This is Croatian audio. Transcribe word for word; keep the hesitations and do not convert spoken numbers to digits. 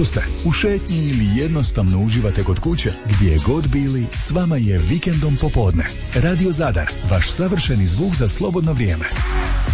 autu ste, u šetnji ili jednostavno uživate kod kuće, gdje god bili, s vama je Vikendom popodne. Radio Zadar, vaš savršeni zvuk za slobodno vrijeme.